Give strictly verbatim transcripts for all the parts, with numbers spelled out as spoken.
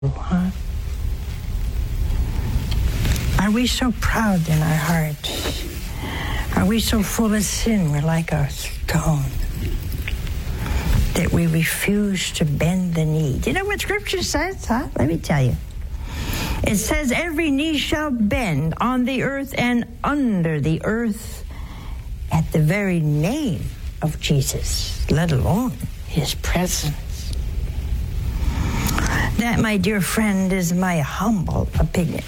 Huh? Are we so proud in our hearts? Are we so full of sin we're like a stone that we refuse to bend the knee? Do you know what Scripture says, huh? Let me tell you. It says, every knee shall bend on the earth and under the earth at the very name of Jesus, let alone his presence. That, my dear friend, is my humble opinion.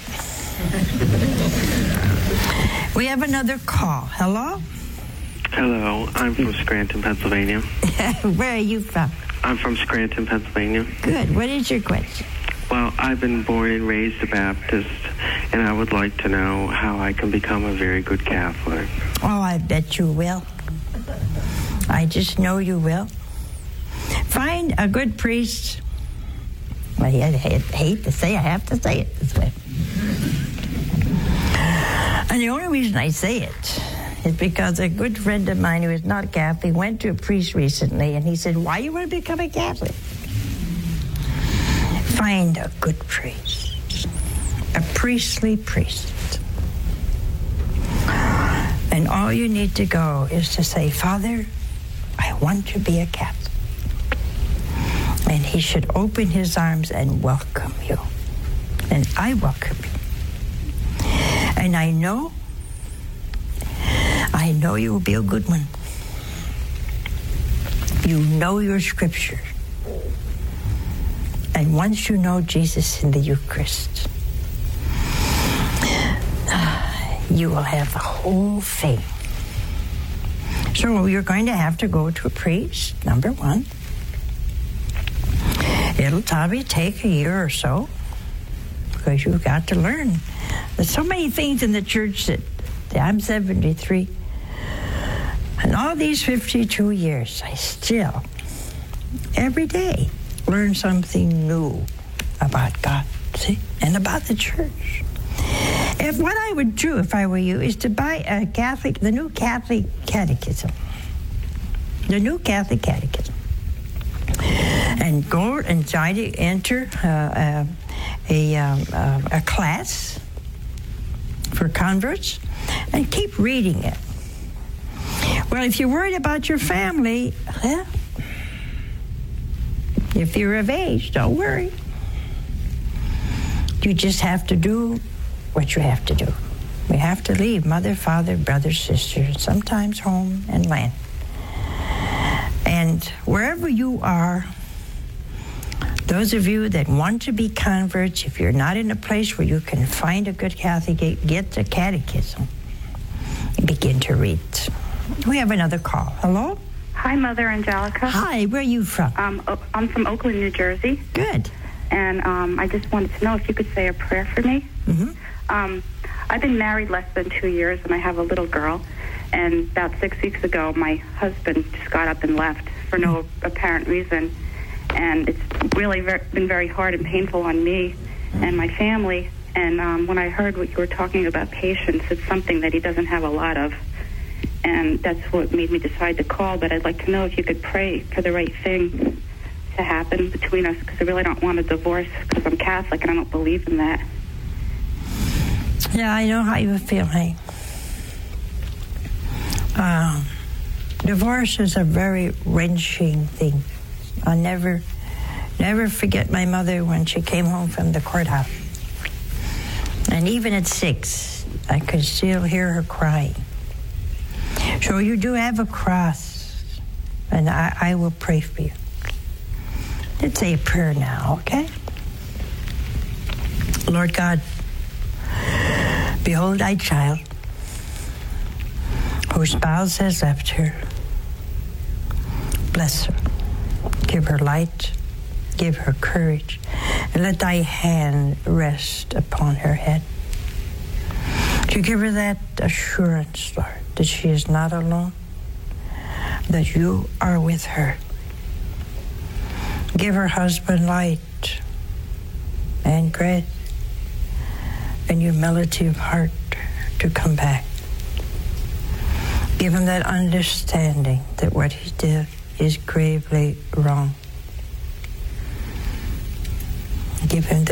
We have another call. Hello? Hello, I'm from Scranton, Pennsylvania. Where are you from? I'm from Scranton, Pennsylvania. Good. What is your question? Well, I've been born and raised a Baptist, and I would like to know how I can become a very good Catholic. Oh, I bet you will. I just know you will. Find a good priest. Well, I hate to say, I have to say it this way. And the only reason I say it is because a good friend of mine who is not Catholic went to a priest recently, and he said, why do you want to become a Catholic? Find a good priest, a priestly priest. And all you need to go is to say, Father, I want to be a Catholic. And he should open his arms and welcome you. And I welcome you. And I know, I know you will be a good one. You know your scriptures. And once you know Jesus in the Eucharist, you will have the whole thing. So you're going to have to go to a priest, number one. It'll probably take a year or so because you've got to learn. There's so many things in the church that I'm seventy-three. And all these fifty-two years, I still, every day, learn something new about God, see, and about the church. If what I would do if I were you is to buy a Catholic, the new Catholic Catechism, the new Catholic Catechism, and go and try to enter uh, uh, a, um, uh, a class for converts and keep reading it. Well, if you're worried about your family, well, if you're of age, don't worry. You just have to do what you have to do. We have to leave mother, father, brother, sister, sometimes home and land. And wherever you are, those of you that want to be converts, if you're not in a place where you can find a good Catholic, get the catechism and begin to read. We have another call. Hello? Hi, Mother Angelica. Hi, where are you from? Um, o- I'm from Oakland, New Jersey. Good. And um, I just wanted to know if you could say a prayer for me. Mm-hmm. Um, I've been married less than two years, and I have a little girl. And about six weeks ago, my husband just got up and left for no apparent reason. And it's really ver- been very hard and painful on me and my family. And um, when I heard what you were talking about patience, it's something that he doesn't have a lot of. And that's what made me decide to call. But I'd like to know if you could pray for the right thing to happen between us, because I really don't want a divorce, because I'm Catholic and I don't believe in that. Yeah, I know how you feel, honey. Um, divorce is a very wrenching thing. I'll never, never forget my mother when she came home from the courthouse. And even at six, I could still hear her crying. So you do have a cross, and I, I will pray for you. Let's say a prayer now, okay? Lord God, behold thy child, whose spouse has left her. Bless her. Give her light. Give her courage. And let thy hand rest upon her head. To give her that assurance, Lord, that she is not alone, that you are with her. Give her husband light and grace and humility of heart to come back. Give him that understanding that what he did is gravely wrong. give him